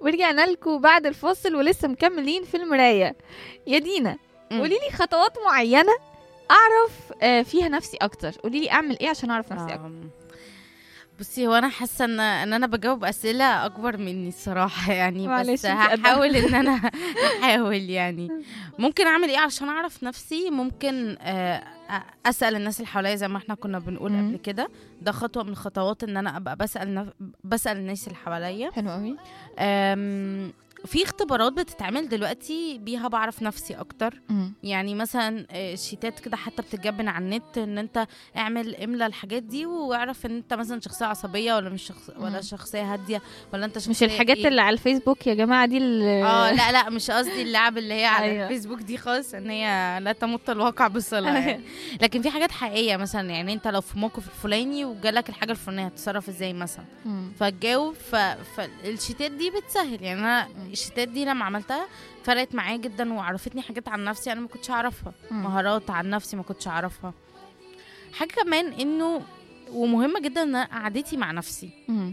ورجعنا لكم بعد الفاصل ولسه مكملين في المراية. يا دينا قولي لي خطوات معينة اعرف فيها نفسي اكتر. قولي لي اعمل ايه عشان اعرف نفسي اكتر. بصي، هو انا حاسه ان انا بجاوب اسئله اكبر مني الصراحه يعني، بس معلش هحاول ان انا احاول يعني. ممكن اعمل ايه عشان اعرف نفسي؟ ممكن اسال الناس اللي حواليا زي ما احنا كنا بنقول قبل كده. ده خطوه من الخطوات ان انا ابقى بسال الناس اللي حواليا. حلو قوي. في اختبارات بتتعمل دلوقتي بيها بعرف نفسي اكتر. يعني مثلا شيتات كده حتى بتتجبن على النت، ان انت املى الحاجات دي واعرف ان انت مثلا شخصيه عصبيه ولا مش ولا شخصيه هاديه، ولا انت شخصيه مش الحاجات اللي على الفيسبوك يا جماعه دي لا مش قصدي اللعب اللي هي على أيوة. الفيسبوك دي خالص، ان هي لا تمت الواقع بصله يعني. لكن في حاجات حقيقيه، مثلا يعني انت لو في موقف الفلاني وجالك الحاجه الفلانيه هتتصرف ازاي مثلا، فتجاوب. فالشيتات دي بتسهل يعني. انا الشيتات دي لما عملتها فرقت معايا جدا وعرفتني حاجات عن نفسي انا ما كنتش اعرفها، مهارات عن نفسي ما كنتش اعرفها. حاجه كمان انه ومهمه جدا ان قعدتي مع نفسي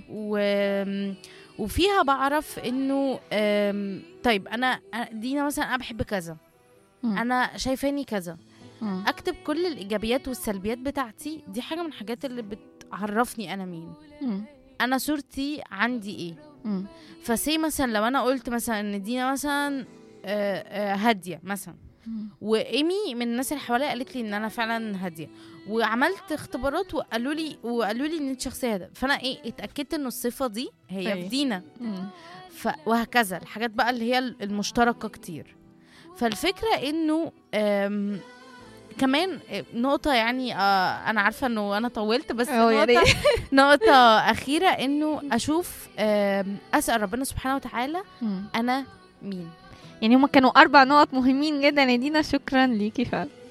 وفيها بعرف انه طيب انا دينا مثلا انا بحب كذا، انا شايفاني كذا، اكتب كل الايجابيات والسلبيات بتاعتي. دي حاجه من الحاجات اللي بتعرفني انا مين، انا صورتي عندي ايه. فسي مثلا لو انا قلت مثلا ان دينا مثلا هاديه مثلا، وايمي من الناس اللي حواليا قالت لي ان انا فعلا هاديه، وعملت اختبارات وقالوا لي ان انت شخصيه هاديه، فانا اتاكدت ان الصفه دي هي في دينا. وهكذا الحاجات بقى اللي هي المشتركه كتير. فالفكره انه كمان نقطة يعني أنا عارفة أنه أنا طولت، بس نقطة أخيرة أنه أشوف أسأل ربنا سبحانه وتعالى أنا مين. يعني هما كانوا 4 نقط مهمين جدا يا دينا. شكرا ليكي فعلا.